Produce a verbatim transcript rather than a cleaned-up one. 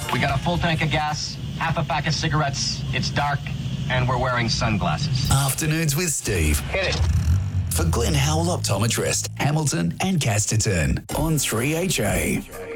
We got a full tank of gas, half a pack of cigarettes, it's dark, and we're wearing sunglasses. Afternoons with Steve. Hit it. For Glenn Howell Optometrist, Hamilton and Casterton on three H A.